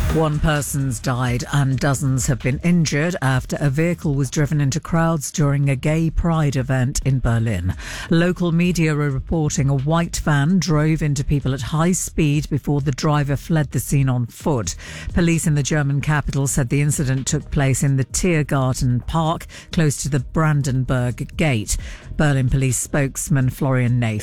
One person's died and dozens have been injured after a vehicle was driven into crowds during a gay pride event in Berlin. Local media are reporting a white van drove into people at high speed before the driver fled the scene on foot. Police in the German capital said the incident took place in the Tiergarten Park, close to the Brandenburg Gate. Berlin police spokesman Florian Nath.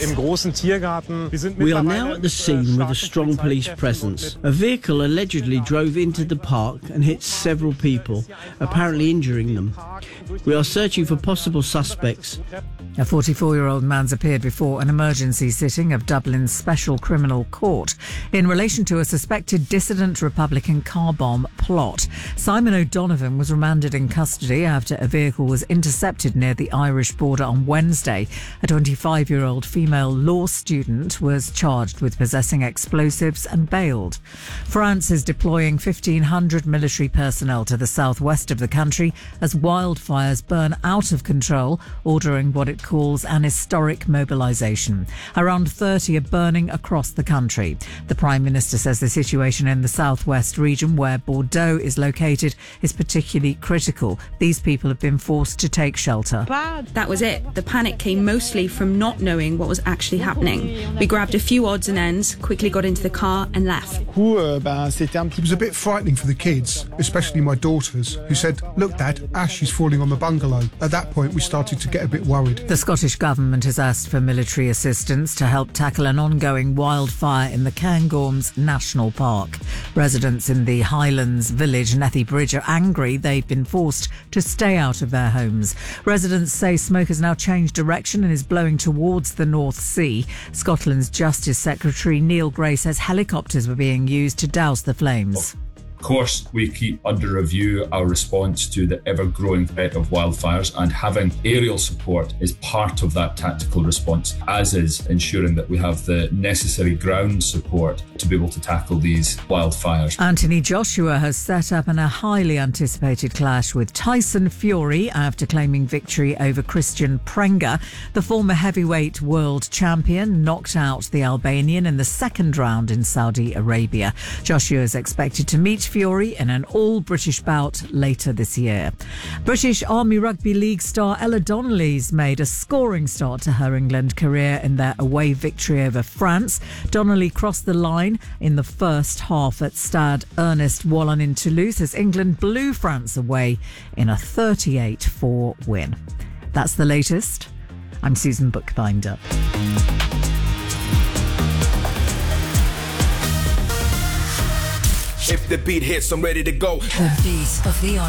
We are now at the scene with a strong police presence. A vehicle allegedly drove into the park and hit several people, apparently injuring them. We are searching for possible suspects. A 44-year-old man's appeared before an emergency sitting of Dublin's Special Criminal Court in relation to a suspected dissident Republican car bomb plot. Simon O'Donovan was remanded in custody after a vehicle was intercepted near the Irish border on Wednesday. A 25-year-old female law student was charged with possessing explosives and bailed. France is deploying 1,500 military personnel to the southwest of the country as wildfires burn out of control, ordering what it calls an historic mobilisation. Around 30 are burning across the country. The Prime Minister says the situation in the southwest region, where Bordeaux is located, is particularly critical. These people have been forced to take shelter. That was it. The panic came mostly from not knowing what was actually happening. We grabbed a few odds and ends, quickly got into the car and left. It was a bit frightening for the kids, especially my daughters, who said, "Look, Dad, ash is falling on the bungalow." At that point, we started to get a bit worried. The Scottish Government has asked for military assistance to help tackle an ongoing wildfire in the Cairngorms National Park. Residents in the Highlands village Nethy Bridge are angry they've been forced to stay out of their homes. Residents say smoke has now changed direction and is blowing towards the North Sea. Scotland's Justice Secretary Neil Gray says helicopters were being used to douse the flames. Of course, we keep under review our response to the ever-growing threat of wildfires, and having aerial support is part of that tactical response, as is ensuring that we have the necessary ground support to be able to tackle these wildfires. Anthony Joshua has set up a highly anticipated clash with Tyson Fury after claiming victory over Christian Prenga. The former heavyweight world champion knocked out the Albanian in the second round in Saudi Arabia. Joshua is expected to meet Fury in an all-British bout later this year. British Army Rugby League star Ella Donnelly's made a scoring start to her England career in their away victory over France. Donnelly crossed the line in the first half at Stade Ernest Wallon in Toulouse as England blew France away in a 38-4 win. That's the latest. I'm Susan Bookbinder. If the beat hits, I'm ready to go. The beat of the